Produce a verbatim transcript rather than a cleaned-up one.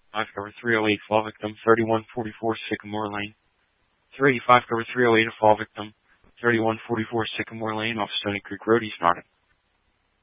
five cover three oh eight, fall victim, thirty-one forty-four Sycamore Lane. three, five cover three oh eight, a fall victim, thirty-one forty-four Sycamore Lane off Stony Creek Road, East Martin.